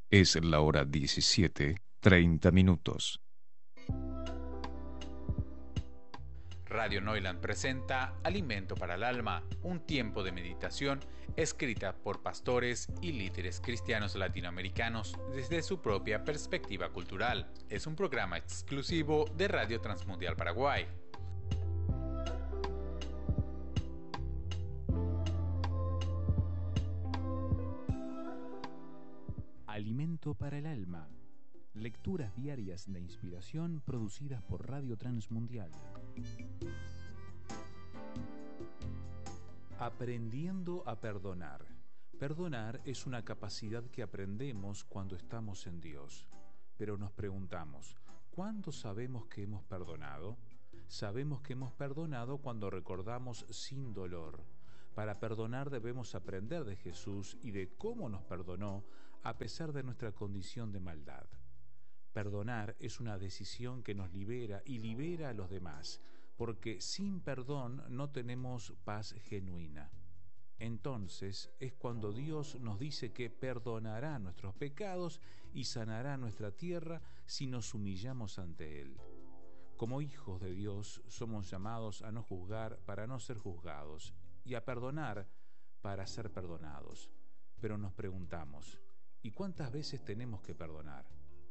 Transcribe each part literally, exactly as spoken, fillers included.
Es la hora diecisiete, treinta minutos. Radio Neuland presenta Alimento para el Alma, un tiempo de meditación escrita por pastores y líderes cristianos latinoamericanos desde su propia perspectiva cultural. Es un programa exclusivo de Radio Transmundial Paraguay. Alimento para el Alma. Lecturas diarias de inspiración producidas por Radio Transmundial. Aprendiendo a perdonar. Perdonar es una capacidad que aprendemos cuando estamos en Dios. Pero nos preguntamos, ¿cuándo sabemos que hemos perdonado? Sabemos que hemos perdonado cuando recordamos sin dolor. Para perdonar debemos aprender de Jesús y de cómo nos perdonó a pesar de nuestra condición de maldad. Perdonar es una decisión que nos libera y libera a los demás, porque sin perdón no tenemos paz genuina. Entonces es cuando Dios nos dice que perdonará nuestros pecados y sanará nuestra tierra si nos humillamos ante Él. Como hijos de Dios somos llamados a no juzgar para no ser juzgados y a perdonar para ser perdonados. Pero nos preguntamos, ¿y cuántas veces tenemos que perdonar?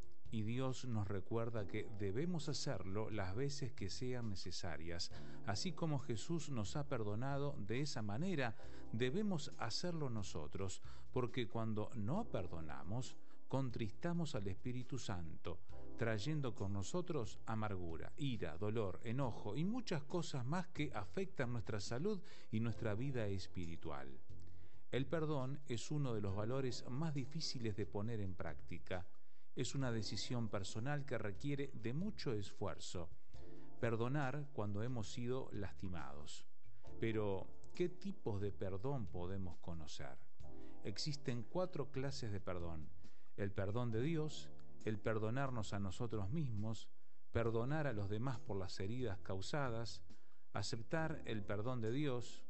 Y Dios nos recuerda que debemos hacerlo las veces que sean necesarias. Así como Jesús nos ha perdonado de esa manera, debemos hacerlo nosotros, porque cuando no perdonamos, contristamos al Espíritu Santo, trayendo con nosotros amargura, ira, dolor, enojo y muchas cosas más que afectan nuestra salud y nuestra vida espiritual. El perdón es uno de los valores más difíciles de poner en práctica. Es una decisión personal que requiere de mucho esfuerzo. Perdonar cuando hemos sido lastimados. Pero, ¿qué tipos de perdón podemos conocer? Existen cuatro clases de perdón. El perdón de Dios, el perdonarnos a nosotros mismos, perdonar a los demás por las heridas causadas, aceptar el perdón de Dios.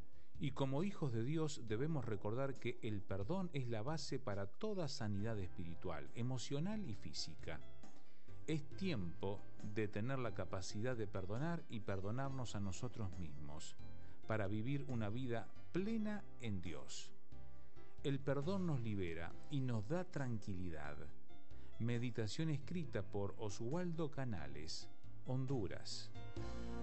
Y como hijos de Dios debemos recordar que el perdón es la base para toda sanidad espiritual, emocional y física. Es tiempo de tener la capacidad de perdonar y perdonarnos a nosotros mismos, para vivir una vida plena en Dios. El perdón nos libera y nos da tranquilidad. Meditación escrita por Oswaldo Canales, Honduras.